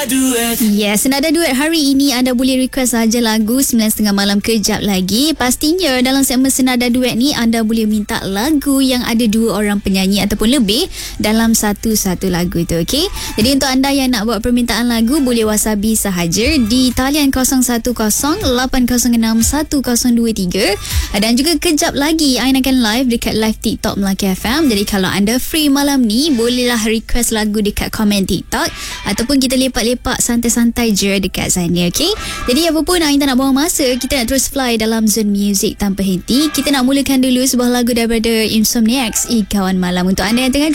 Duet. Yes, Senada Duet hari ini anda boleh request saja lagu 9.30 malam kejap lagi. Pastinya dalam segmen Senada Duet ni anda boleh minta lagu yang ada dua orang penyanyi ataupun lebih dalam satu-satu lagu tu, okey? Jadi untuk anda yang nak buat permintaan lagu boleh wasabi sahaja di talian 0108061023 dan juga kejap lagi Ain akan live dekat live TikTok Melaka FM. Jadi kalau anda free malam ni bolehlah request lagu dekat komen TikTok ataupun kita lepak-lepak santai-santai je dekat sana, okey? Jadi apa pun Ain tak nak buang masa, kita nak terus fly dalam zone music tanpa henti. Kita nak mulakan dulu sebuah lagu daripada Insomniacs, Kawan Malam. Untuk anda yang tengah